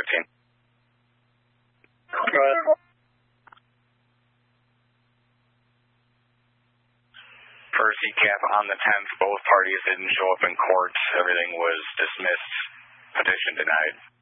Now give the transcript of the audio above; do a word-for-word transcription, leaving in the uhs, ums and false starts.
thirteen. Right. For C CAF on the tenth, both parties didn't show up in court. Everything was dismissed. Petition denied.